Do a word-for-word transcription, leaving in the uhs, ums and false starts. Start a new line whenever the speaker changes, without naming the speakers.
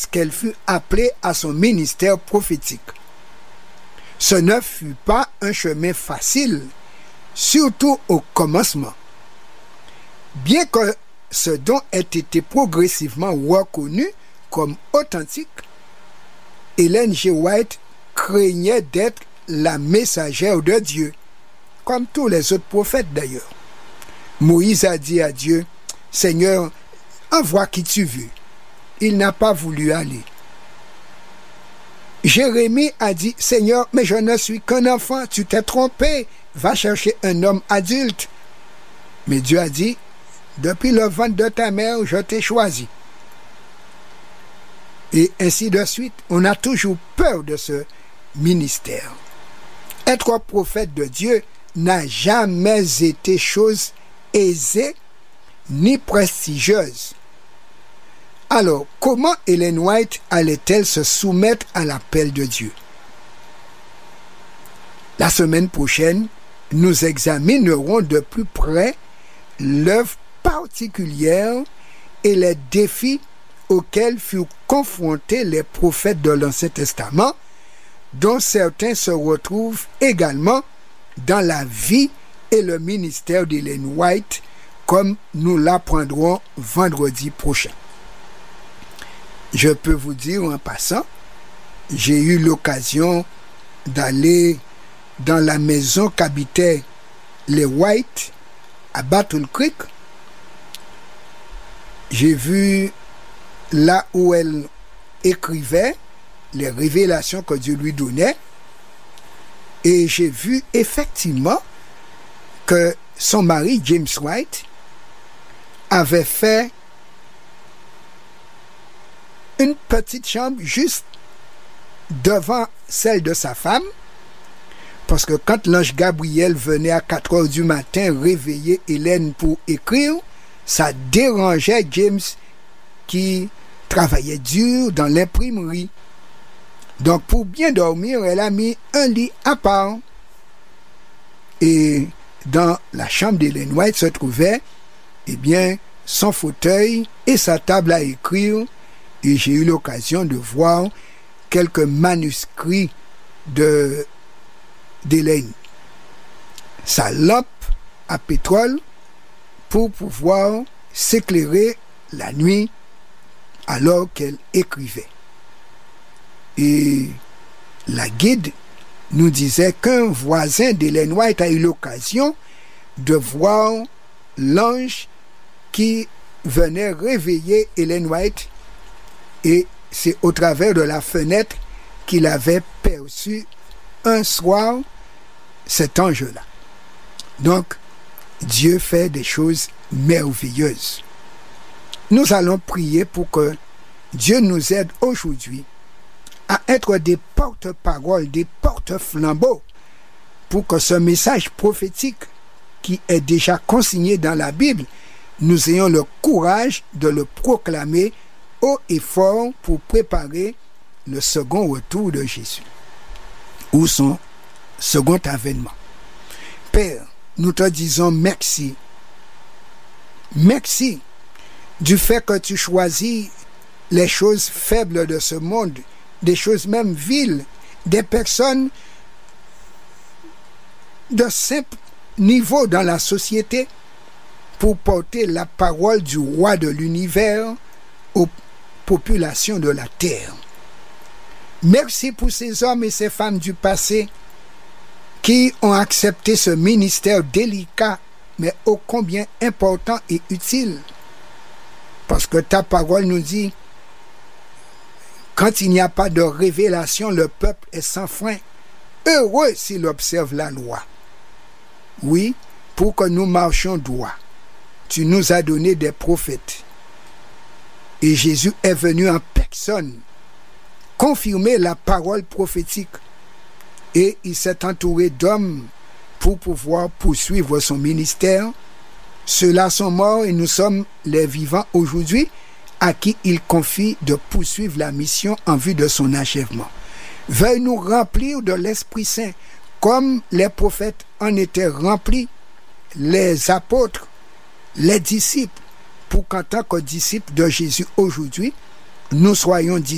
lorsqu'elle fut appelée à son ministère prophétique. Ce ne fut pas un chemin facile, surtout au commencement. Bien que ce don ait été progressivement reconnu comme authentique, Ellen G. White craignait d'être la messagère de Dieu, comme tous les autres prophètes d'ailleurs. Moïse a dit à Dieu, « Seigneur, envoie qui tu veux. » Il n'a pas voulu aller. Jérémie a dit, « Seigneur, mais je ne suis qu'un enfant, tu t'es trompé, va chercher un homme adulte. » Mais Dieu a dit, « Depuis le ventre de ta mère, je t'ai choisi. » Et ainsi de suite, on a toujours peur de ce ministère. Être prophète de Dieu n'a jamais été chose aisée ni prestigieuse. Alors, comment Ellen White allait-elle se soumettre à l'appel de Dieu? La semaine prochaine, nous examinerons de plus près l'œuvre particulière et les défis auxquels furent confrontés les prophètes de l'Ancien Testament, dont certains se retrouvent également dans la vie et le ministère d'Ellen White, comme nous l'apprendrons vendredi prochain. Je peux vous dire en passant, j'ai eu l'occasion d'aller dans la maison qu'habitaient les White à Battle Creek. J'ai vu là où elle écrivait les révélations que Dieu lui donnait, et j'ai vu effectivement que son mari James White avait fait une petite chambre juste devant celle de sa femme, parce que quand l'ange Gabriel venait à quatre heures du matin réveiller Hélène pour écrire, ça dérangeait James qui travaillait dur dans l'imprimerie. Donc pour bien dormir, elle a mis un lit à part. Et dans la chambre d'Ellen White se trouvait, eh bien, son fauteuil et sa table à écrire. Et j'ai eu l'occasion de voir quelques manuscrits de d'Hélène. Sa lampe à pétrole pour pouvoir s'éclairer la nuit alors qu'elle écrivait. Et la guide nous disait qu'un voisin d'Ellen White a eu l'occasion de voir l'ange qui venait réveiller Ellen White, et c'est au travers de la fenêtre qu'il avait perçu un soir cet ange-là. Donc, Dieu fait des choses merveilleuses. Nous allons prier pour que Dieu nous aide aujourd'hui à être des porte-paroles, des porte-flambeaux, pour que ce message prophétique qui est déjà consigné dans la Bible, nous ayons le courage de le proclamer haut et fort pour préparer le second retour de Jésus, ou son second avènement. Père, nous te disons merci. Merci du fait que tu choisis les choses faibles de ce monde, des choses même viles, des personnes de simple niveau dans la société pour porter la parole du roi de l'univers aux populations de la terre. Merci pour ces hommes et ces femmes du passé qui ont accepté ce ministère délicat mais ô combien important et utile, parce que ta parole nous dit: quand il n'y a pas de révélation, le peuple est sans frein. Heureux s'il observe la loi. Oui, pour que nous marchions droit, tu nous as donné des prophètes. Et Jésus est venu en personne confirmer la parole prophétique. Et il s'est entouré d'hommes pour pouvoir poursuivre son ministère. Ceux-là sont morts et nous sommes les vivants aujourd'hui, à qui il confie de poursuivre la mission en vue de son achèvement. Veuille nous remplir de l'Esprit Saint, comme les prophètes en étaient remplis, les apôtres, les disciples, pour qu'en tant que disciples de Jésus aujourd'hui, nous soyons disciples